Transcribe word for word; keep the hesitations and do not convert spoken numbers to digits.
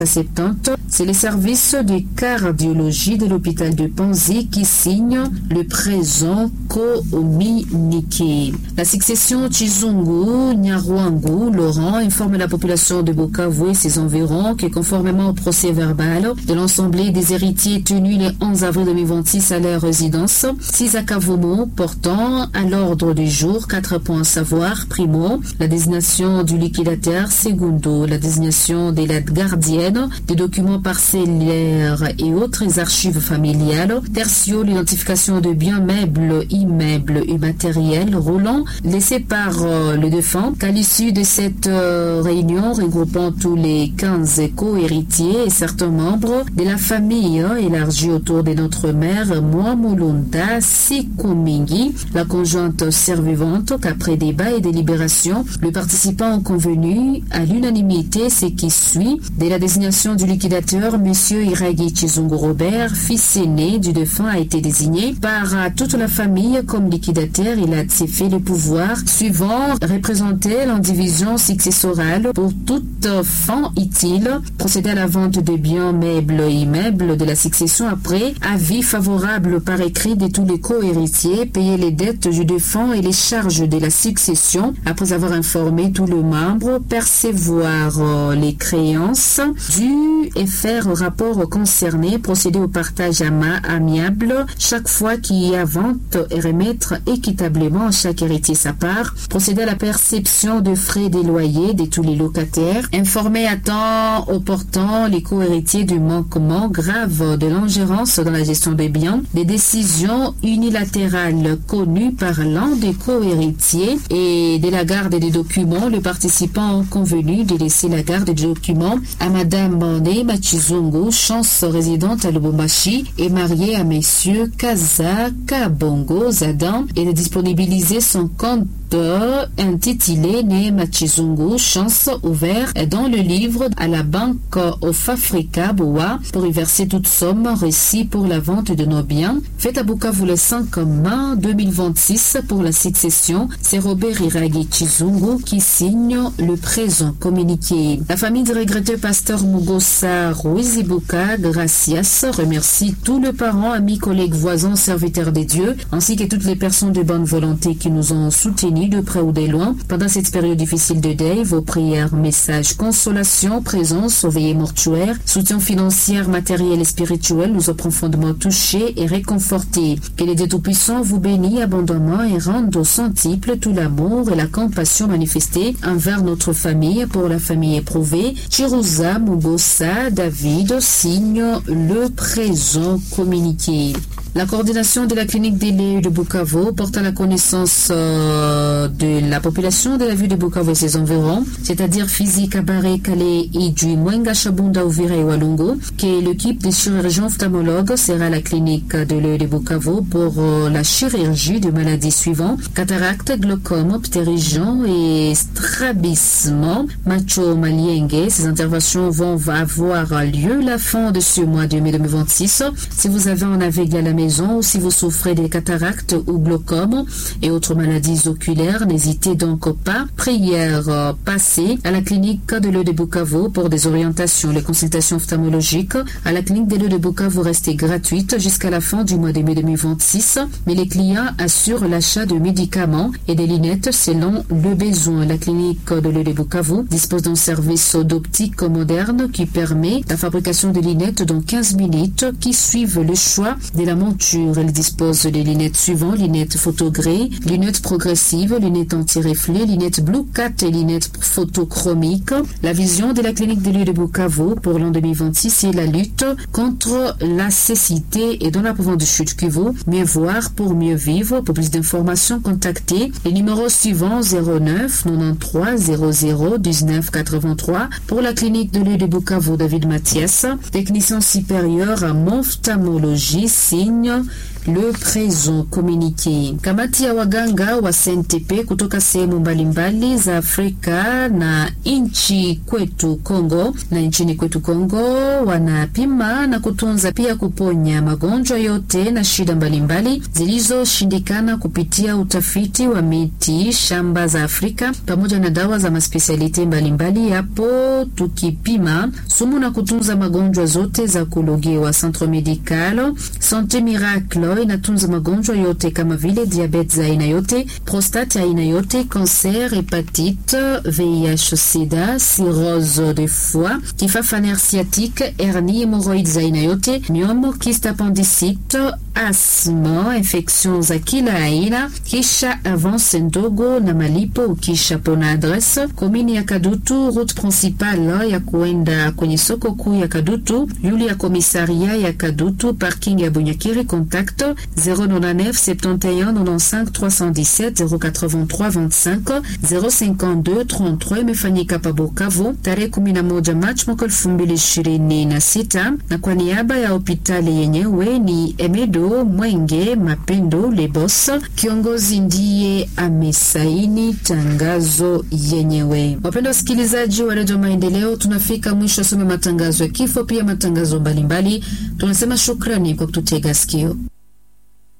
septante, c'est les services de cardiologie de l'hôpital de Panzi qui signent le présent communiqué. La succession Chizungu, Nyarwangu, Laurent informe la population de Bukavu et ses environs que conformément au procès verbal de l'Assemblée des héritiers tenu le onze avril deux mille vingt-six à leur résidence, six à Kavumu portant à l'ordre du jour quatre points à savoir: primo, la désignation du liquidateur; secondo, la désignation de la gardienne des documents parcellaires et autres archives familiales; tertio, l'identification de biens meubles, immeubles et matériels roulants laissés par euh, le défunt. Qu'à l'issue de cette euh, réunion regroupant tous les quinze co-héritiers et certains membres de la famille euh, élargie autour de notre mère Mwamulunda Sikumingi, la conjointe survivante, qu'après débat et délibération, le participant ont convenu à l'unanimité ce qui suit de la désignation du liquidateur. Monsieur Iragi Chizungu Robert, fils aîné du défunt, a été désigné par toute la famille comme liquidateur. Il a fait le pouvoir suivant: représenter l'indivision successorale pour toute fin utile, procéder à la vente des biens meubles et immeubles de la succession après avis favorable par écrit de tous les co-héritiers, payer les dettes du défunt et les charges de la succession après avoir informé tous les membres, percevoir euh, les créances dû et faire rapport concerné, procéder au partage amiable chaque fois qu'il y a vente et remettre équitablement à chaque héritier sa part, procéder à la perception de frais des loyers de tous les locataires, informer à temps opportun les co-héritiers du manquement grave de l'ingérence dans la gestion des biens, des décisions unilatérales connues par l'un des co-héritiers et de la garde des documents. Le participant ont convenu de laisser la garde des documents à Madame Nema Chizungu, chance résidente à Lubumbashi et mariée à messieurs Kaza Kabongo Zadan, et de disponibiliser son compte intitulé Nema Chizungu, chance, ouvert dans le livre à la banque of Africa Boa pour y verser toute somme reçue pour la vente de nos biens. Fait à Bukavu le cinq mai deux mille vingt-six pour la succession. C'est Robert Iragi Chizungu qui signe le présent communiqué. La famille du regretté pasteur Mugosa Ruizibuka Gracias remercie tous les parents, amis, collègues, voisins, serviteurs des dieux, ainsi que toutes les personnes de bonne volonté qui nous ont soutenus de près ou de loin pendant cette période difficile de deuil. Vos prières, messages, consolation, présence, veillées mortuaires, soutien financier, matériel et spirituel nous ont profondément touchés et réconfortés. Que les dieux tout-puissants vous bénissent abondamment et rendent au centuple tout l'amour et la compassion manifestée envers notre famille. Pour la famille éprouvée, Chiruza Mugosa David signe le présent communiqué. La coordination de la clinique d'Élé de Bukavu porte à la connaissance euh, de la population de la ville de Bukavu et ses environs, c'est-à-dire Fizi, Kabare, Kale, Idjui, Mwenga, Shabunda, Uvira et Walungu, que l'équipe des chirurgiens ophtalmologues sera à la clinique de l'Élé de Bukavu pour euh, la chirurgie de maladies suivantes: cataracte, glaucome, ptérygion et strabisme macho-maliengue. Ces interventions vont avoir lieu la fin de ce mois de mai deux mille vingt-six. Si vous avez un aveugle à la maison ou si vous souffrez des cataractes ou glaucome et autres maladies oculaires, n'hésitez donc pas. Prière euh, passée à la clinique de l'E de Bukavu pour des orientations. Les consultations ophtalmologiques à la clinique de l'E de Bukavu restent gratuites jusqu'à la fin du mois de mai deux mille vingt-six, mais les clients assurent l'achat de médicaments et des lunettes selon le besoin. La clinique de l'E de Bukavu dispose d'un service d'optique moderne qui permet la fabrication de lunettes dans quinze minutes qui suivent le choix de la monture. Elle dispose des lunettes suivantes: lunettes photogrées, lunettes progressives, lunettes anti-reflets, lunettes Blue Cat et lunettes photochromiques. La vision de la clinique de l'Île de Bukavu pour l'an deux mille vingt-six est la lutte contre la cécité et dans la province du Sud Kivu. Mieux voir pour mieux vivre. Pour plus d'informations, contactez les numéros suivants: zéro neuf quatre-vingt-treize zéro zéro dix-neuf quatre-vingt-trois pour la clinique de l'Île de Bukavu. David Mathias, technicien supérieur à ophtalmologie, signe le présent communiqué. Kamati ya waganga wa S N T P kutoka sehemu mbalimbali za Afrika na nchi kwetu Kongo na nchini kwetu Kongo wanapima na kutunza pia kuponya magonjwa yote na shida mbalimbali zilizoshindikana kupitia utafiti wa miti shamba za Afrika pamoja na dawa za maspesialite mbalimbali. Hapo tukipima sumu na kutunza magonjwa zote za kulogewa. Centre Medical Santé Miracle inatunza magonjwa yote kama vile diabetes za aina yote, prostate ya aina yote, cancer, hepatite, V I H, sida, cirrhose de foie, kifafa nerve sciatique, hernie, hémorroïdes za aina yote, myome, kyste appendicite, asthma, infection za kila aina, kisha avance ndogo na malipo ukisha pona. Adresse komini ya Kadutu, route principale ya kuenda kwenye soko kuu ya Kadutu, yuli ya komisaria ya Kadutu, parking ya Bunyakiri. Contact zéro neuf sept un neuf cinq trois un sept zéro quatre-vingt-trois vingt-cinq zéro cinquante-deux trente-trois. Imefanyika pa Bukavu tarehe kumi na moja Machi mwaka elfu mbili ishirini na sita, na kwa niaba ya hospitali yenyewe ni Emedo Mwenge Mapendo Lebos, kiongozi ndiye amesaini tangazo yenyewe. Wapenda wasikilizaji wa Radio Maendeleo, tunafika mwisho some matangazo ya kifo pia matangazo mbalimbali. Tunasema shukrani kwa kututega sikio.